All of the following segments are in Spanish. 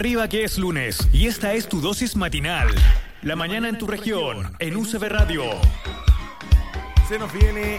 Arriba que es lunes y esta es tu dosis matinal. La mañana en tu región, en UCB Radio. Se nos viene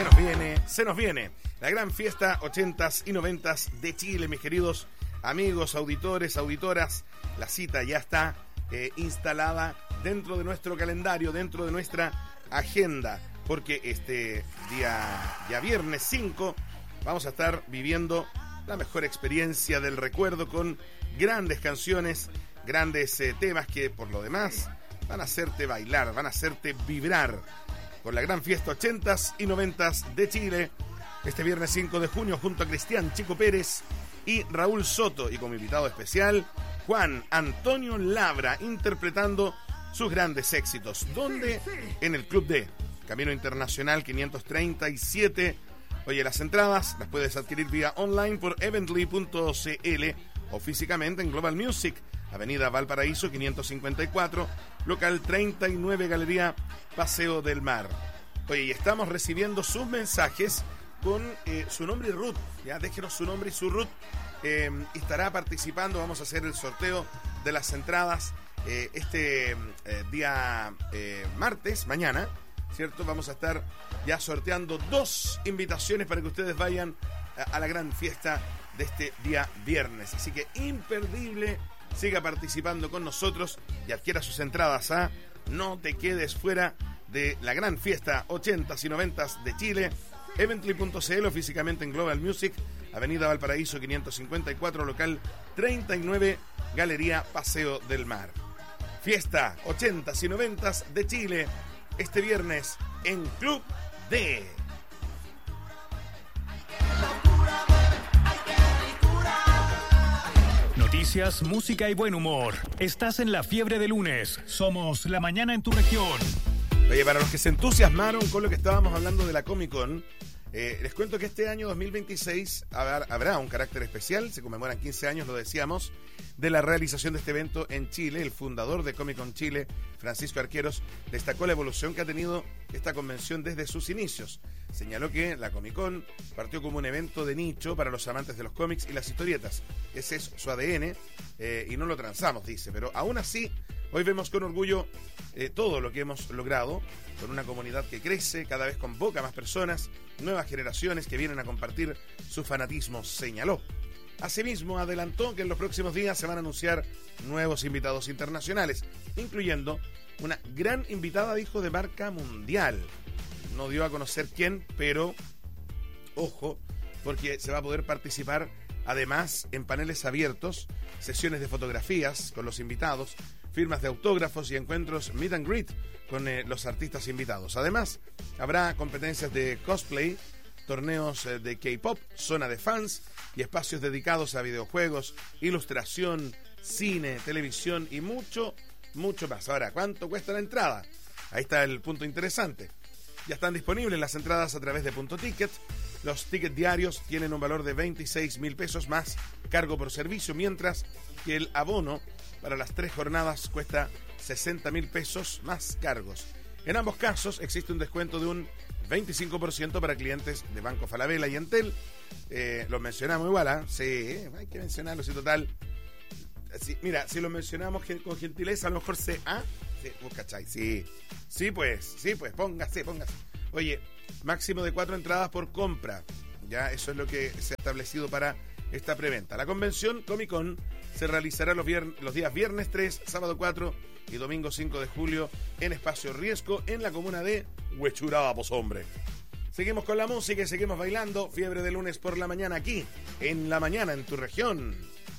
la gran fiesta 80s y 90s de Chile, mis queridos amigos, auditores, auditoras. La cita ya está instalada dentro de nuestro calendario, dentro de nuestra agenda, porque este día, ya viernes 5, vamos a estar viviendo la mejor experiencia del recuerdo con grandes canciones, grandes temas que por lo demás van a hacerte bailar, van a hacerte vibrar con la gran fiesta 80s y 90s de Chile, este viernes 5 de junio, junto a Cristian Chico Pérez y Raúl Soto, y como invitado especial, Juan Antonio Labra, interpretando sus grandes éxitos. ¿Dónde? En el Club D, Camino Internacional 537. Oye, las entradas las puedes adquirir vía online por evently.cl o físicamente en Global Music, Avenida Valparaíso 554, local 39, Galería Paseo del Mar. Oye, y estamos recibiendo sus mensajes con su nombre y root. Ya, déjenos su nombre y su root. Estará participando, vamos a hacer el sorteo de las entradas este día martes, mañana, ¿cierto? Vamos a estar ya sorteando 2 invitaciones para que ustedes vayan a la gran fiesta de este día viernes. Así que imperdible, siga participando con nosotros y adquiera sus entradas. No te quedes fuera de la gran fiesta 80s y 90s de Chile. Evently.cl o físicamente en Global Music, Avenida Valparaíso 554, local 39, Galería Paseo del Mar. Fiesta 80s y 90s de Chile, este viernes en Club D. Noticias, música y buen humor. Estás en la fiebre de lunes. Somos La Mañana en tu región. Oye, para los que se entusiasmaron con lo que estábamos hablando de la Comic Con, les cuento que este año 2026 habrá un carácter especial. Se conmemoran 15 años, lo decíamos, de la realización de este evento en Chile. El fundador de Comic Con Chile, Francisco Arqueros, destacó la evolución que ha tenido esta convención desde sus inicios. Señaló que la Comic Con partió como un evento de nicho para los amantes de los cómics y las historietas. Ese es su ADN y no lo transamos, dice. Pero aún así, hoy vemos con orgullo todo lo que hemos logrado con una comunidad que crece, cada vez convoca a más personas, nuevas generaciones que vienen a compartir su fanatismo, señaló. Asimismo, adelantó que en los próximos días se van a anunciar nuevos invitados internacionales, incluyendo una gran invitada, dijo, de marca mundial. No dio a conocer quién, pero ojo, porque se va a poder participar además en paneles abiertos, sesiones de fotografías con los invitados, firmas de autógrafos y encuentros meet and greet con los artistas invitados. Además, habrá competencias de cosplay, torneos de K-pop, zona de fans y espacios dedicados a videojuegos, ilustración, cine, televisión y mucho, mucho más. Ahora, ¿cuánto cuesta la entrada? Ahí está el punto interesante. Ya están disponibles las entradas a través de Punto Ticket. Los tickets diarios tienen un valor de 26.000 pesos más cargo por servicio, mientras que el abono para las 3 jornadas cuesta 60.000 pesos más cargos. En ambos casos existe un descuento de un 25% para clientes de Banco Falabella y Entel. Los mencionamos igual, sí, hay que mencionarlo, sí, total. Sí, mira, si lo mencionamos con gentileza, a lo mejor sí, ¿cachai? Sí, pues, póngase. Oye, máximo de 4 entradas por compra. Ya, eso es lo que se ha establecido para esta preventa. La convención Comic Con se realizará los días viernes 3, sábado 4 y domingo 5 de julio en Espacio Riesgo, en la comuna de Huechuraba, pues hombre. Seguimos con la música y seguimos bailando. Fiebre de lunes por la mañana aquí, en La Mañana en tu región.